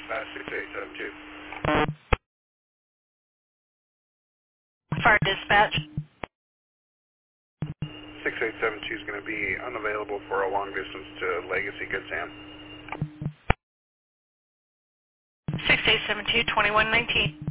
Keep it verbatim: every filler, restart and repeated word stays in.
Uh, six eight seven two. Fire dispatch. six eight seven two is going to be unavailable for a long distance to Legacy Good Sam. six eight seven two, twenty-one nineteen.